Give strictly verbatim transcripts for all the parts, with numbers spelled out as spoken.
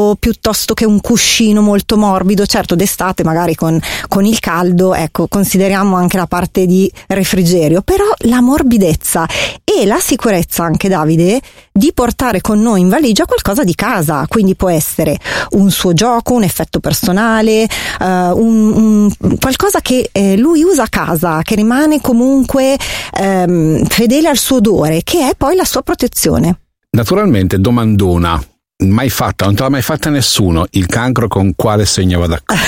caldo piuttosto che un cuscino molto morbido. Certo, d'estate magari con, con il caldo, ecco, consideriamo anche la parte di refrigerio, però la morbidezza e la sicurezza anche, Davide, di portare con noi in valigia qualcosa di casa, quindi può essere un suo gioco, un effetto personale, uh, un, un, qualcosa che eh, lui usa a casa, che rimane comunque ehm, fedele al suo odore, che è poi la sua protezione. Naturalmente, domandona, mai fatta, non te l'ha mai fatta nessuno, il cancro con quale segno va d'accordo?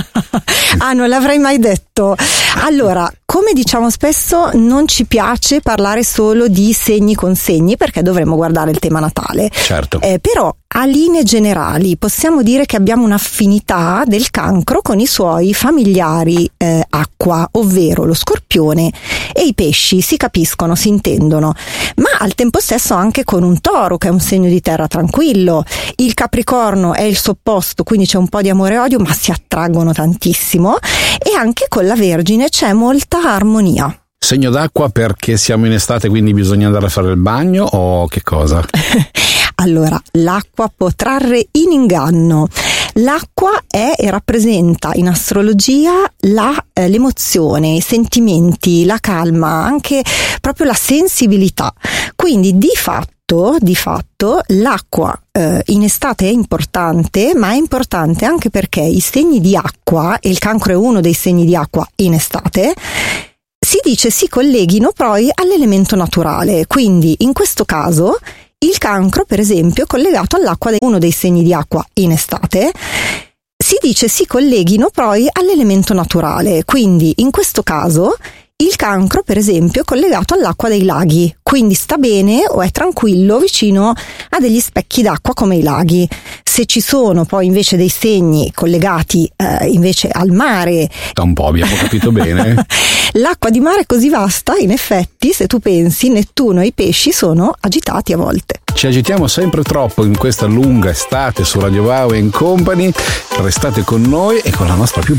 Ah, non l'avrei mai detto. Allora, come diciamo spesso, non ci piace parlare solo di segni con segni, perché dovremmo guardare il tema natale. Certo. Eh, però a linee generali possiamo dire che abbiamo un'affinità del cancro con i suoi familiari eh, acqua, ovvero lo scorpione e i pesci. Si capiscono, si intendono, ma al tempo stesso anche con un toro, che è un segno di terra tranquillo. Il capricorno è il suo opposto, quindi c'è un po' di amore e odio, ma si attraggono tantissimo. E anche con la Vergine c'è molta armonia. Segno d'acqua perché siamo in estate, quindi bisogna andare a fare il bagno, o che cosa? Allora, l'acqua può trarre in inganno. L'acqua è e rappresenta in astrologia la, eh, l'emozione, i sentimenti, la calma, anche proprio la sensibilità. Quindi di fatto, di fatto l'acqua eh, in estate è importante, ma è importante anche perché i segni di acqua, e il cancro è uno dei segni di acqua in estate, si dice si colleghino poi all'elemento naturale. Quindi in questo caso il cancro, per esempio, è collegato all'acqua, uno dei segni di acqua in estate, si dice si colleghino poi all'elemento naturale. Quindi in questo caso il cancro, per esempio, è collegato all'acqua dei laghi, quindi sta bene o è tranquillo vicino a degli specchi d'acqua come i laghi. Se ci sono poi invece dei segni collegati eh, invece al mare, da un po' abbiamo capito bene. L'acqua di mare è così vasta, in effetti, se tu pensi, Nettuno e i pesci sono agitati a volte. Ci agitiamo sempre troppo in questa lunga estate su Radio Wow and Company. Restate con noi e con la nostra più